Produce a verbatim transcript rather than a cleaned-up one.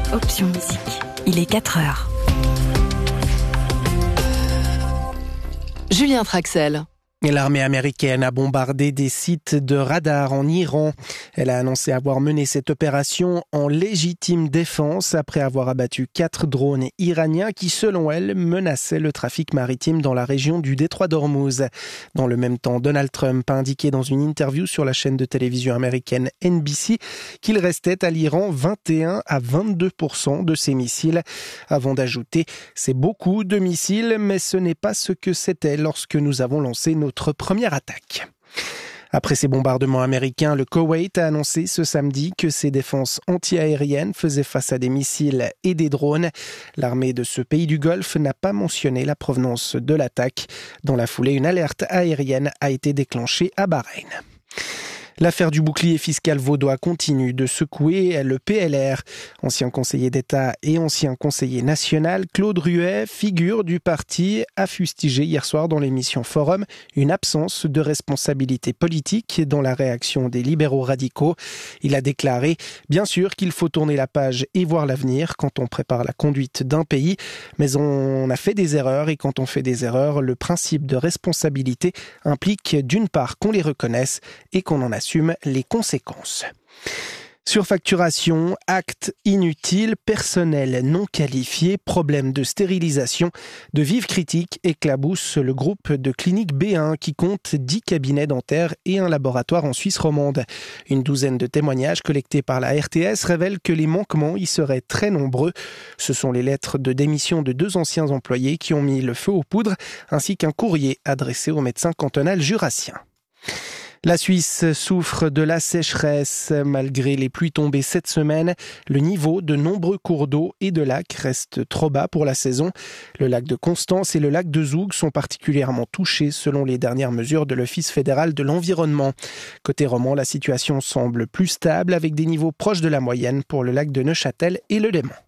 Option musique. Il est quatre heures. Julien Traxel. L'armée américaine a bombardé des sites de radar en Iran. Elle a annoncé avoir mené cette opération en légitime défense après avoir abattu quatre drones iraniens qui, selon elle, menaçaient le trafic maritime dans la région du détroit d'Ormuz. Dans le même temps, Donald Trump a indiqué dans une interview sur la chaîne de télévision américaine N B C qu'il restait à l'Iran vingt et un à vingt-deux pour cent de ses missiles. Avant d'ajouter, c'est beaucoup de missiles, mais ce n'est pas ce que c'était lorsque nous avons lancé notre Notre première attaque. Après ces bombardements américains, le Koweït a annoncé ce samedi que ses défenses anti-aériennes faisaient face à des missiles et des drones. L'armée de ce pays du Golfe n'a pas mentionné la provenance de l'attaque. Dans la foulée, une alerte aérienne a été déclenchée à Bahreïn. L'affaire du bouclier fiscal vaudois continue de secouer le P L R. Ancien conseiller d'État et ancien conseiller national, Claude Ruet, figure du parti, a fustigé hier soir dans l'émission Forum une absence de responsabilité politique dans la réaction des libéraux radicaux. Il a déclaré « Bien sûr qu'il faut tourner la page et voir l'avenir quand on prépare la conduite d'un pays, mais on a fait des erreurs et quand on fait des erreurs, le principe de responsabilité implique d'une part qu'on les reconnaisse et qu'on en assume les conséquences. » Surfacturation, actes inutiles, personnel non qualifié, problèmes de stérilisation, de vives critiques éclaboussent le groupe de clinique B un qui compte dix cabinets dentaires et un laboratoire en Suisse romande. Une douzaine de témoignages collectés par la R T S révèlent que les manquements y seraient très nombreux. Ce sont les lettres de démission de deux anciens employés qui ont mis le feu aux poudres, ainsi qu'un courrier adressé au médecin cantonal jurassien. La Suisse souffre de la sécheresse. Malgré les pluies tombées cette semaine, le niveau de nombreux cours d'eau et de lacs reste trop bas pour la saison. Le lac de Constance et le lac de Zoug sont particulièrement touchés selon les dernières mesures de l'Office fédéral de l'environnement. Côté roman, la situation semble plus stable avec des niveaux proches de la moyenne pour le lac de Neuchâtel et le Léman.